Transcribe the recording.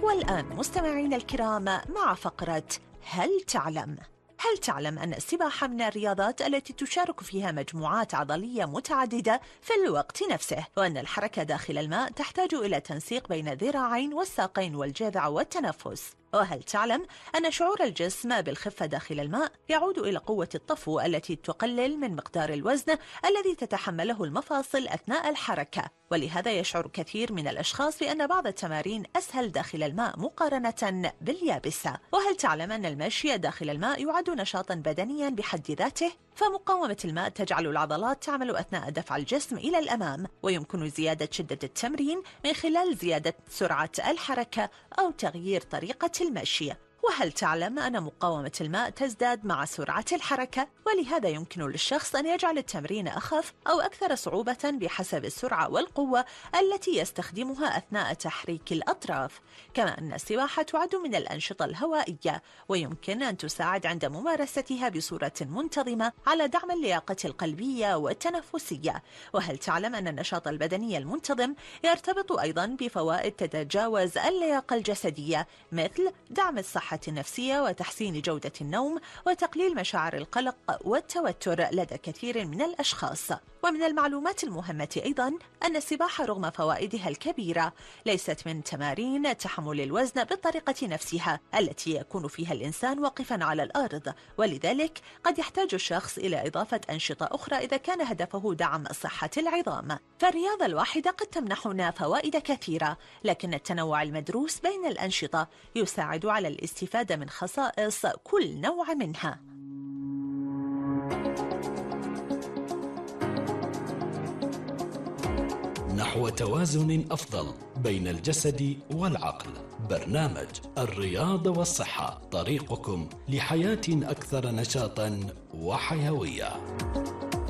والآن مستمعين الكرام مع فقرة هل تعلم؟ هل تعلم أن السباحة من الرياضات التي تشارك فيها مجموعات عضلية متعددة في الوقت نفسه، وأن الحركة داخل الماء تحتاج إلى تنسيق بين الذراعين والساقين والجذع والتنفس؟ وهل تعلم أن شعور الجسم بالخفة داخل الماء يعود إلى قوة الطفو التي تقلل من مقدار الوزن الذي تتحمله المفاصل أثناء الحركة؟ ولهذا يشعر كثير من الأشخاص بأن بعض التمارين أسهل داخل الماء مقارنة باليابسة. وهل تعلم أن المشي داخل الماء يعد نشاطا بدنيا بحد ذاته؟ فمقاومة الماء تجعل العضلات تعمل أثناء دفع الجسم إلى الأمام، ويمكن زيادة شدة التمرين من خلال زيادة سرعة الحركة أو تغيير طريقة المشي. وهل تعلم أن مقاومة الماء تزداد مع سرعة الحركة؟ ولهذا يمكن للشخص أن يجعل التمرين أخف أو أكثر صعوبة بحسب السرعة والقوة التي يستخدمها أثناء تحريك الأطراف. كما أن السباحة تعد من الأنشطة الهوائية، ويمكن أن تساعد عند ممارستها بصورة منتظمة على دعم اللياقة القلبية والتنفسية. وهل تعلم أن النشاط البدني المنتظم يرتبط أيضا بفوائد تتجاوز اللياقة الجسدية، مثل دعم الصحة النفسية وتحسين جودة النوم وتقليل مشاعر القلق والتوتر لدى كثير من الأشخاص. ومن المعلومات المهمة أيضا أن السباحة رغم فوائدها الكبيرة ليست من تمارين تحمل الوزن بالطريقة نفسها التي يكون فيها الإنسان واقفا على الأرض، ولذلك قد يحتاج الشخص إلى إضافة أنشطة أخرى إذا كان هدفه دعم صحة العظام. فالرياضة الواحدة قد تمنحنا فوائد كثيرة، لكن التنوع المدروس بين الأنشطة يساعد على الاستفادة من خصائص كل نوع منها. نحو توازن أفضل بين الجسد والعقل، برنامج الرياضة والصحة، طريقكم لحياة أكثر نشاطا وحيوية.